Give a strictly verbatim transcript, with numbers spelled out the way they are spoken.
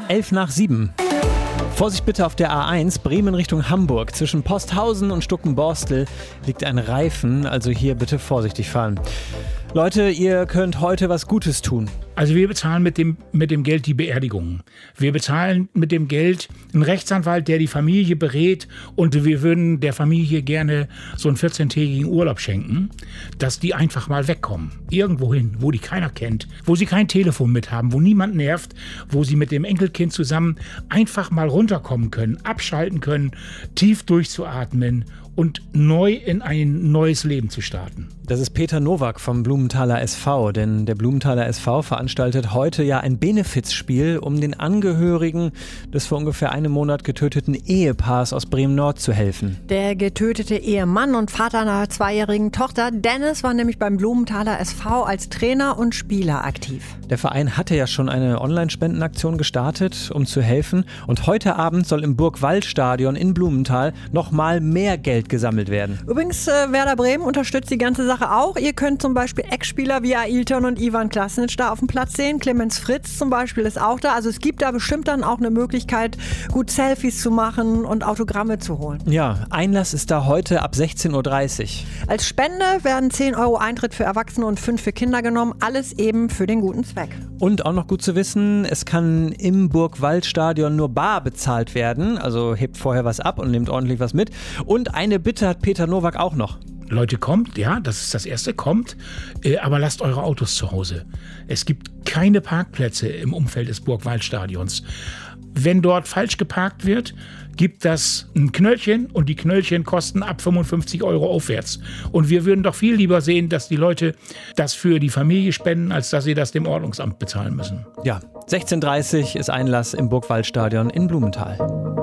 elf nach sieben. Vorsicht bitte auf der A eins, Bremen Richtung Hamburg. Zwischen Posthausen und Stuckenborstel liegt ein Reifen, also hier bitte vorsichtig fahren. Leute, ihr könnt heute was Gutes tun. Also wir bezahlen mit dem, mit dem Geld die Beerdigung. Wir bezahlen mit dem Geld einen Rechtsanwalt, der die Familie berät, und wir würden der Familie gerne so einen vierzehntägigen Urlaub schenken, dass die einfach mal wegkommen. Irgendwo hin, wo die keiner kennt, wo sie kein Telefon mit haben, wo niemand nervt, wo sie mit dem Enkelkind zusammen einfach mal runterkommen können, abschalten können, tief durchzuatmen und neu in ein neues Leben zu starten. Das ist Peter Nowak vom Blumenthaler S V, denn der Blumenthaler S V veranstaltet heute ja ein Benefizspiel, um den Angehörigen des vor ungefähr einem Monat getöteten Ehepaars aus Bremen-Nord zu helfen. Der getötete Ehemann und Vater einer zweijährigen Tochter, Dennis, war nämlich beim Blumenthaler S V als Trainer und Spieler aktiv. Der Verein hatte ja schon eine Online-Spendenaktion gestartet, um zu helfen, und heute Abend soll im Burg-Wall-Stadion in Blumenthal noch mal mehr Geld gesammelt werden. Übrigens, äh, Werder Bremen unterstützt die ganze Sache auch. Ihr könnt zum Beispiel Ex-Spieler wie Ailton und Ivan Klasnic da auf dem Platz sehen. Clemens Fritz zum Beispiel ist auch da. Also es gibt da bestimmt dann auch eine Möglichkeit, gut Selfies zu machen und Autogramme zu holen. Ja, Einlass ist da heute ab sechzehn Uhr dreißig. Als Spende werden zehn Euro Eintritt für Erwachsene und fünf für Kinder genommen. Alles eben für den guten Zweck. Und auch noch gut zu wissen, es kann im Burg-Wall-Stadion nur bar bezahlt werden. Also hebt vorher was ab und nehmt ordentlich was mit. Und eine Bitte hat Peter Nowak auch noch. Leute, kommt, ja, das ist das Erste, kommt, äh, aber lasst eure Autos zu Hause. Es gibt keine Parkplätze im Umfeld des Burg-Wall-Stadions. Wenn dort falsch geparkt wird, gibt das ein Knöllchen, und die Knöllchen kosten ab fünfundfünfzig Euro aufwärts. Und wir würden doch viel lieber sehen, dass die Leute das für die Familie spenden, als dass sie das dem Ordnungsamt bezahlen müssen. Ja, sechzehn Uhr dreißig ist Einlass im Burg-Wall-Stadion in Blumenthal.